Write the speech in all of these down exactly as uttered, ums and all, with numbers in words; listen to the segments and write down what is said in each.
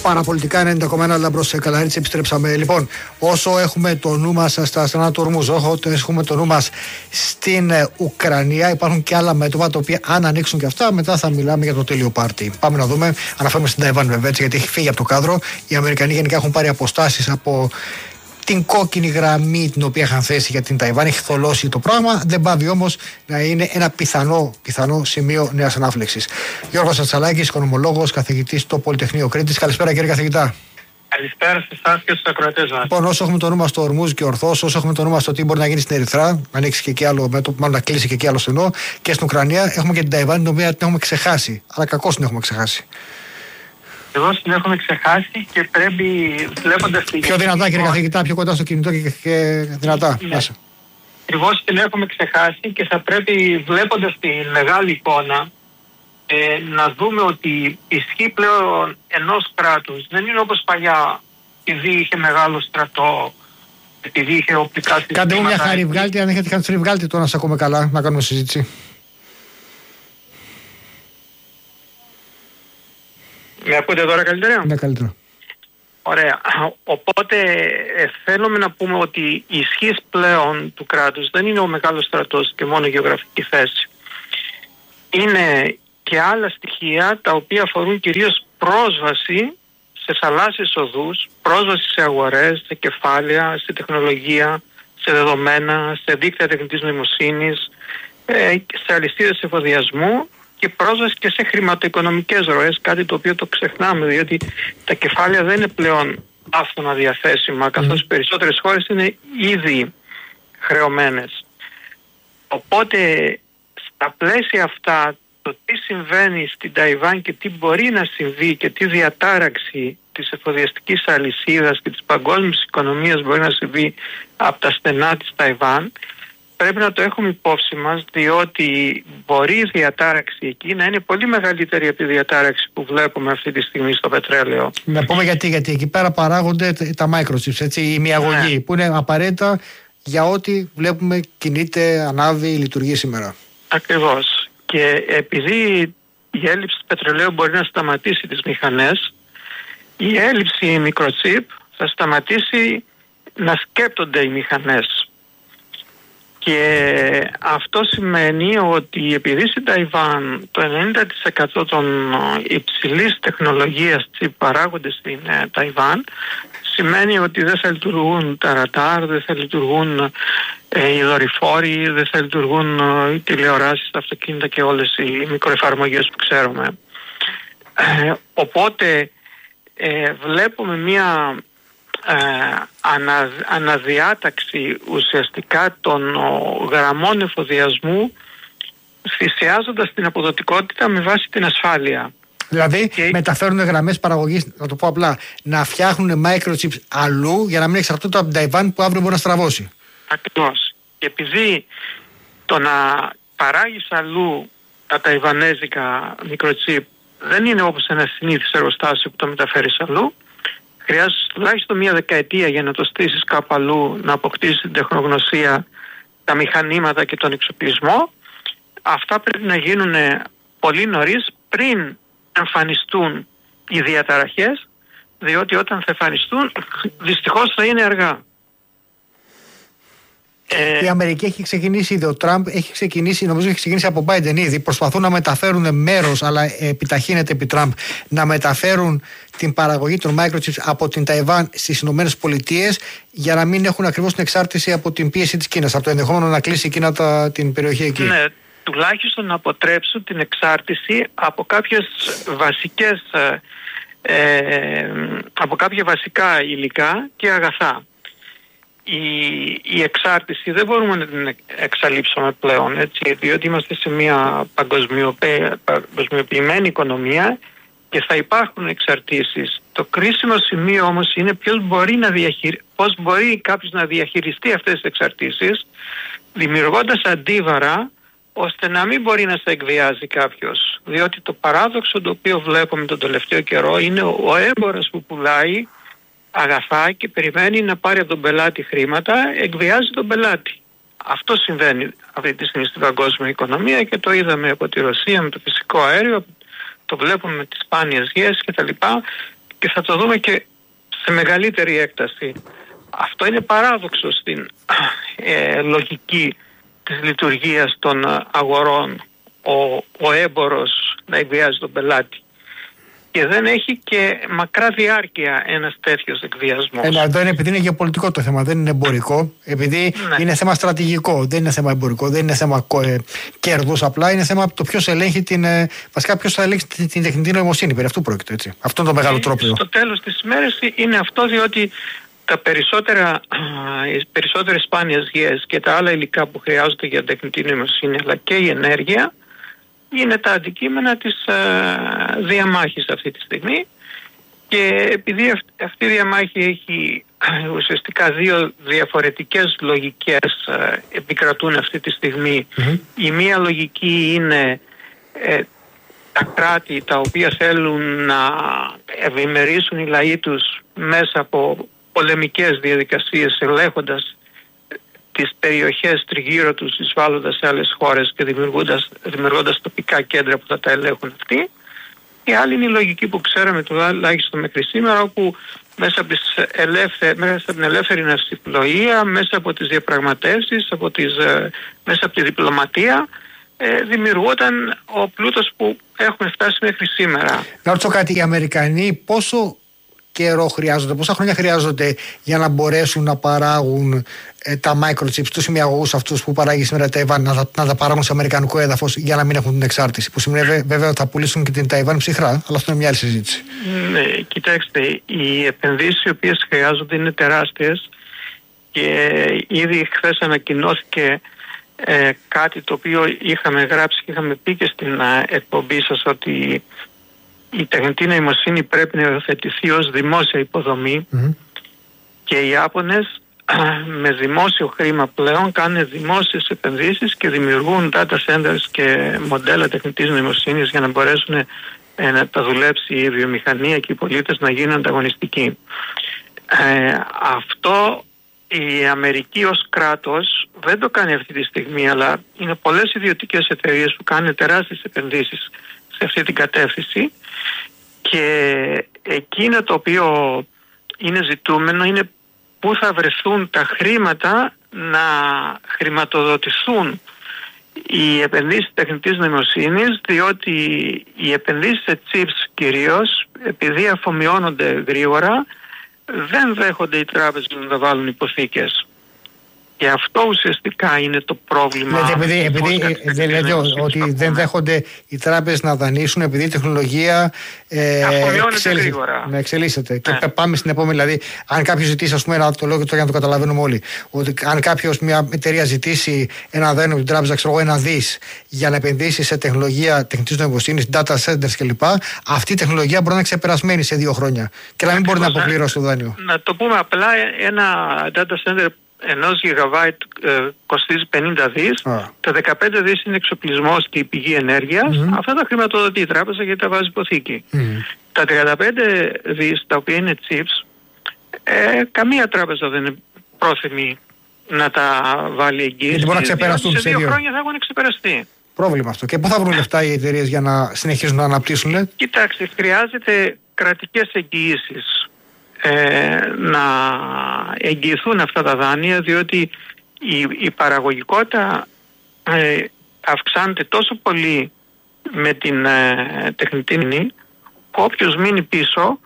Παραπολιτικά ενενήντα κόμμα ένα Λαμπρός Καλαρίτης, επιστρέψαμε. Λοιπόν, όσο έχουμε το νου μας στα στενά του Ορμούζ, όσο έχουμε το νου μας στην Ουκρανία, υπάρχουν και άλλα μέτωπα τα οποία, αν ανοίξουν και αυτά, μετά θα μιλάμε για το τέλειο πάρτι. Πάμε να δούμε. Αναφέρουμε στην Ταϊβάν, βέβαια, έτσι, γιατί έχει φύγει από το κάδρο. Οι Αμερικανοί γενικά έχουν πάρει αποστάσεις από την κόκκινη γραμμή την οποία είχαν θέσει για την Ταϊβάν. Έχει θολώσει το πράγμα. Δεν πάβει όμως να είναι ένα πιθανό, πιθανό σημείο νέας ανάφλεξης. Γιώργος Ατσαλάκης, οικονομολόγος, καθηγητής στο Πολυτεχνείο Κρήτης. Καλησπέρα, κύριε καθηγητά. Καλησπέρα σε εσάς και στους ακροατές μας. Λοιπόν, όσο έχουμε το νου μας στο Ορμούζ και ορθώς, όσο έχουμε το νου μας στο τι μπορεί να γίνει στην Ερυθρά, να ανοίξει και εκεί άλλο μέτωπο, μάλλον να κλείσει και εκεί άλλο στενό, και στην Ουκρανία, έχουμε και την Ταϊβάν, την οποία την έχουμε ξεχάσει. Αλλά κακώς την έχουμε ξεχάσει. Εδώ την έχουμε ξεχάσει και πρέπει, βλέποντας την. Πιο δυνατά, κύριε καθηγητά, πιο κοντά στο κινητό και, και δυνατά. Ναι. Ακριβώς την έχουμε ξεχάσει και θα πρέπει, βλέποντας τη μεγάλη εικόνα, ε, να δούμε ότι η ισχύ πλέον ενός κράτους δεν είναι όπως παλιά, επειδή είχε μεγάλο στρατό, επειδή είχε οπλικά συστήματα. Κάντε μου μια χάρη, βγάλτε, αν έχετε χάρη, βγάλτε το να σας ακούμε καλά, να κάνουμε συζήτηση. Με ακούτε τώρα καλύτερα? Ναι, καλύτερα. Ωραία. Οπότε ε, θέλουμε να πούμε ότι η ισχύς πλέον του κράτους δεν είναι ο μεγάλος στρατός και μόνο η γεωγραφική θέση. Είναι και άλλα στοιχεία τα οποία αφορούν κυρίως πρόσβαση σε θαλάσσιες οδούς, πρόσβαση σε αγορές, σε κεφάλαια, σε τεχνολογία, σε δεδομένα, σε δίκτυα τεχνητής νοημοσύνης, ε, σε αλυσίδες εφοδιασμού και πρόσβαση και σε χρηματοοικονομικές ροές, κάτι το οποίο το ξεχνάμε, διότι τα κεφάλαια δεν είναι πλέον άφθονα διαθέσιμα, καθώς οι περισσότερες χώρες είναι ήδη χρεωμένες. Οπότε στα πλαίσια αυτά, το τι συμβαίνει στην Ταϊβάν και τι μπορεί να συμβεί και τι διατάραξη της εφοδιαστικής αλυσίδας και της παγκόσμιας οικονομίας μπορεί να συμβεί από τα στενά της Ταϊβάν, πρέπει να το έχουμε υπόψη μας, διότι μπορεί η διατάραξη εκεί να είναι πολύ μεγαλύτερη από τη διατάραξη που βλέπουμε αυτή τη στιγμή στο πετρέλαιο. Να πούμε γιατί, γιατί εκεί πέρα παράγονται τα microchips, έτσι, η μυαγωγή, ναι, που είναι απαραίτητα για ό,τι βλέπουμε κινείται, ανάβει, λειτουργεί σήμερα. Ακριβώς. Και επειδή η έλλειψη του πετρελαίου μπορεί να σταματήσει τις μηχανές, η έλλειψη μικροτσίπ θα σταματήσει να σκέπτονται οι μηχανές. Και αυτό σημαίνει ότι επειδή στην Ταϊβάν το ενενήντα τοις εκατό των υψηλής τεχνολογίας τσιπ παράγονται στην Ταϊβάν, σημαίνει ότι δεν θα λειτουργούν τα ραντάρ, δεν θα λειτουργούν ε, οι δορυφόροι, δεν θα λειτουργούν ε, οι τηλεοράσεις, τα αυτοκίνητα και όλες οι μικροεφαρμογές που ξέρουμε. Ε, οπότε ε, βλέπουμε μία ε, ανα, αναδιάταξη ουσιαστικά των ο, γραμμών εφοδιασμού, θυσιάζοντας την αποδοτικότητα με βάση την ασφάλεια. Δηλαδή και μεταφέρουν γραμμές παραγωγής, να το πω απλά, να φτιάχνουν microchips αλλού για να μην εξαρτώνται από την Ταϊβάν που αύριο μπορεί να στραβώσει. Ακριβώς. Και επειδή το να παράγεις αλλού τα ταϊβανέζικα microchip δεν είναι όπως ένα συνήθις εργοστάσιο που το μεταφέρεις αλλού, χρειάζεται τουλάχιστον μία δεκαετία για να το στήσεις κάπου αλλού, να αποκτήσεις την τεχνογνωσία, τα μηχανήματα και τον εξοπλισμό. Αυτά πρέπει να γίνουν πολύ νωρίς, πριν εμφανιστούν οι διαταραχές, διότι όταν θα εμφανιστούν δυστυχώς θα είναι αργά. Η Αμερική έχει ξεκινήσει ήδη, ο Τραμπ έχει ξεκινήσει, νομίζω έχει ξεκινήσει από Biden ήδη, προσπαθούν να μεταφέρουν μέρος, αλλά επιταχύνεται επί Τραμπ, να μεταφέρουν την παραγωγή των microchips από την Ταϊβάν στις Ηνωμένες Πολιτείες για να μην έχουν ακριβώς την εξάρτηση από την πίεση της Κίνας, από το ενδεχόμενο να κλείσει η Κίνα τα, την περιοχή εκεί. Ναι. Τουλάχιστον να αποτρέψουν την εξάρτηση από κάποιες βασικές, ε, από κάποια βασικά υλικά και αγαθά. Η, η εξάρτηση δεν μπορούμε να την εξαλείψουμε πλέον, έτσι, διότι είμαστε σε μια παγκοσμιοποιημένη οικονομία και θα υπάρχουν εξαρτήσεις. Το κρίσιμο σημείο όμως είναι ποιος μπορεί να διαχειρι... πώς μπορεί κάποιος να διαχειριστεί αυτές τις εξαρτήσεις, δημιουργώντας αντίβαρα ώστε να μην μπορεί να σε εκβιάζει κάποιος. Διότι το παράδοξο το οποίο βλέπουμε τον τελευταίο καιρό είναι ο έμπορος που πουλάει αγαθά και περιμένει να πάρει από τον πελάτη χρήματα, εκβιάζει τον πελάτη. Αυτό συμβαίνει αυτή τη στιγμή στην παγκόσμια οικονομία και το είδαμε από τη Ρωσία με το φυσικό αέριο, το βλέπουμε με τις σπάνιες γιές κτλ. και θα το δούμε και σε μεγαλύτερη έκταση. Αυτό είναι παράδοξο στην ε, λογική της λειτουργίας των αγορών, ο, ο έμπορος να εκβιάζει τον πελάτη. Και δεν έχει και μακρά διάρκεια ένας τέτοιος εκβιασμός. Ε, εδώ είναι επειδή είναι γεωπολιτικό το θέμα, δεν είναι εμπορικό. Επειδή ναι. είναι θέμα στρατηγικό, δεν είναι θέμα εμπορικό, δεν είναι θέμα ε, κέρδους. Απλά είναι θέμα το ποιος ελέγχει την. Ε, βασικά, ποιος θα ελέγξει την, την τεχνητή νοημοσύνη. Περί αυτού πρόκειται. Έτσι. Αυτό είναι το μεγάλο τρόπο. Στο τέλος της ημέρας είναι αυτό, διότι τα περισσότερα, οι περισσότερες σπάνιες γεές και τα άλλα υλικά που χρειάζονται για τεχνητή νοημοσύνη, αλλά και η ενέργεια, είναι τα αντικείμενα της α, διαμάχης αυτή τη στιγμή, και επειδή αυ, αυτή η διαμάχη έχει α, ουσιαστικά δύο διαφορετικές λογικές α, επικρατούν αυτή τη στιγμή. Mm-hmm. Η μία λογική είναι ε, τα κράτη τα οποία θέλουν να ευημερίσουν οι λαοί τους μέσα από πολεμικές διαδικασίες, ελέγχοντας τις περιοχές τριγύρω τους, εισβάλλοντας σε άλλες χώρες και δημιουργώντας, δημιουργώντας τοπικά κέντρα που θα τα ελέγχουν αυτοί. Η άλλη είναι η λογική που ξέραμε τουλάχιστον μέχρι σήμερα, όπου μέσα από, τις ελεύθε, μέσα από την ελεύθερη ναυσιπλοεία, μέσα από τις διαπραγματεύσεις, από τις, μέσα από τη διπλωματία, ε, δημιουργόταν ο πλούτος που έχουμε φτάσει μέχρι σήμερα. Να ρωτήσω κάτι, οι Αμερικανοί πόσο καιρό χρειάζονται, πόσα χρόνια χρειάζονται για να μπορέσουν να παράγουν ε, τα microchips, τους ημιαγωγούς αυτούς που παράγει σήμερα η Ταϊβάν, να, να τα παράγουν σε αμερικανικό έδαφος για να μην έχουν την εξάρτηση? Που σημαίνει βέβαια ότι θα πουλήσουν και την Ταϊβάν ψυχρά, αλλά αυτό είναι μια άλλη συζήτηση. Ναι, κοιτάξτε, οι επενδύσεις οι οποίες χρειάζονται είναι τεράστιες, και ήδη χθες ανακοινώθηκε ε, κάτι το οποίο είχαμε γράψει και είχαμε πει και στην ε, εκπομπή σας, ότι η τεχνητή νοημοσύνη πρέπει να υιοθετηθεί ως δημόσια υποδομή, mm-hmm. και οι Ιάπωνες με δημόσιο χρήμα πλέον κάνουν δημόσιες επενδύσεις και δημιουργούν data centers και μοντέλα τεχνητής νοημοσύνης για να μπορέσουν ε, να τα δουλέψει η βιομηχανία και οι πολίτες να γίνουν ανταγωνιστικοί. Ε, αυτό η Αμερική ως κράτος δεν το κάνει αυτή τη στιγμή, αλλά είναι πολλές ιδιωτικές εταιρείες που κάνουν τεράστιες επενδύσεις σε αυτή την κατεύθυνση, και εκείνο το οποίο είναι ζητούμενο είναι πού θα βρεθούν τα χρήματα να χρηματοδοτηθούν οι επενδύσεις τεχνητής νοημοσύνης, διότι οι επενδύσεις σε chips κυρίως, επειδή αφομοιώνονται γρήγορα, δεν δέχονται οι τράπεζες να τα βάλουν υποθήκες. Και αυτό ουσιαστικά είναι το πρόβλημα. Ναι, επειδή επειδή δεν λέτε ότι δεν δέχονται οι τράπεζες να δανείσουν, επειδή η τεχνολογία ε, εξελίσσεται. εξελίσσεται. Ναι. Και πάμε στην επόμενη. Δηλαδή, αν κάποιος ζητήσει, ας πούμε, ένα, το λόγο για να το καταλαβαίνουμε όλοι, ότι αν κάποιος, μια εταιρεία ζητήσει ένα δάνειο από την τράπεζα, ξέρω εγώ, ένα δις για να επενδύσει σε τεχνολογία τεχνητής νοημοσύνης, data centers κλπ., αυτή η τεχνολογία μπορεί να είναι ξεπερασμένη σε δύο χρόνια και να μην μπορεί να αποπληρώσει το δάνειο. Να το πούμε απλά, ένα data center ενός γιγαβάιτ ε, κοστίζει πενήντα δις, ah. τα δεκαπέντε δις είναι εξοπλισμός και η πηγή ενέργειας, mm-hmm. αυτά τα χρηματοδοτεί η τράπεζα γιατί τα βάζει υποθήκη. Mm. Τα τριάντα πέντε δις τα οποία είναι chips, ε, καμία τράπεζα δεν είναι πρόθυμη να τα βάλει εγγύηση. Γιατί μπορεί να ξεπεραστούν σε δύο, δύο χρόνια θα έχουν ξεπεραστεί. Πρόβλημα αυτό. Και πού θα βρουν λεφτά οι εταιρείες για να συνεχίσουν να αναπτύσσουν, λέτε? Κοιτάξτε, χρειάζεται κρατικές εγγυήσεις. Ε, να εγγυηθούν αυτά τα δάνεια, διότι η, η παραγωγικότητα ε, αυξάνεται τόσο πολύ με την ε, τεχνητή νοημοσύνη, που όποιος μείνει πίσω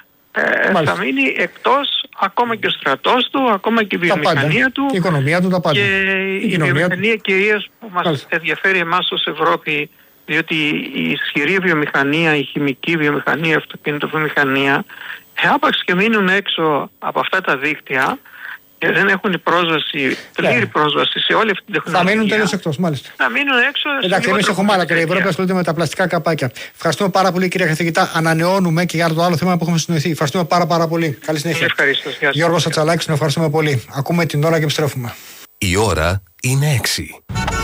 ε, θα μείνει εκτός, ακόμα και ο στρατός του, ακόμα και η βιομηχανία του, και η οικονομία του, τα πάντα. Και η, η βιομηχανία κυρίως που μας Μάλιστα. ενδιαφέρει εμάς ως Ευρώπη, διότι η ισχυρή βιομηχανία, η χημική βιομηχανία, η αυτοκινητοβιομηχανία, άπαξ και μείνουν έξω από αυτά τα δίκτυα και δεν έχουν πρόσβαση, πλήρη yeah. πρόσβαση σε όλη αυτή την τεχνολογία. Θα μείνουν τελείως εκτός, μάλιστα. Θα μείνουν έξω. Εντάξει, εμείς έχουμε άλλα και η Ευρώπη ασχολείται με τα πλαστικά καπάκια. Ευχαριστούμε πάρα πολύ, κυρία καθηγητά. Ανανεώνουμε και για το άλλο θέμα που έχουμε συνοηθεί. Ευχαριστούμε πάρα, πάρα πολύ. Καλή συνέχεια. Ευχαριστώ. Γιώργος Ατσαλάκης, τον ευχαριστούμε πολύ. Ακούμε την ώρα και επιστρέφουμε. Η ώρα είναι έξι.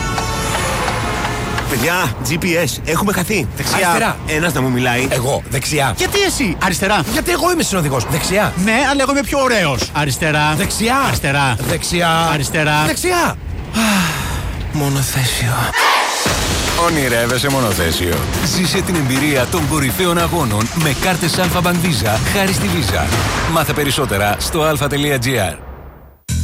Παιδιά, τζι πι ες, έχουμε χαθεί. Δεξιά. Αριστερά. Ένας να μου μιλάει. Εγώ. Δεξιά. Γιατί εσύ? Αριστερά. Γιατί εγώ είμαι συνοδηγός. Δεξιά. Ναι, αλλά εγώ είμαι πιο ωραίος. Αριστερά. Δεξιά. Αριστερά. Δεξιά. Αριστερά. Δεξιά. Μονοθέσιο. Ονειρεύεσαι μονοθέσιο? Ζήσε την εμπειρία των κορυφαίων αγώνων με κάρτες Alpha Bank Visa χάρη στη Visa. Μάθε περισσότερα στο alpha τελεία gr.